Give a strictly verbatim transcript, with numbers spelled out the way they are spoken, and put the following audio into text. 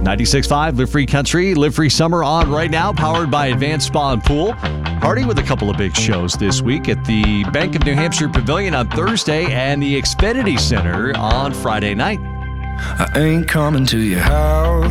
ninety-six point five, Live Free Country, Live Free Summer on right now, powered by Advanced Spa and Pool. Party with a couple of big shows this week at the Bank of New Hampshire Pavilion on Thursday and the Xfinity Center on Friday night. I ain't coming to your house.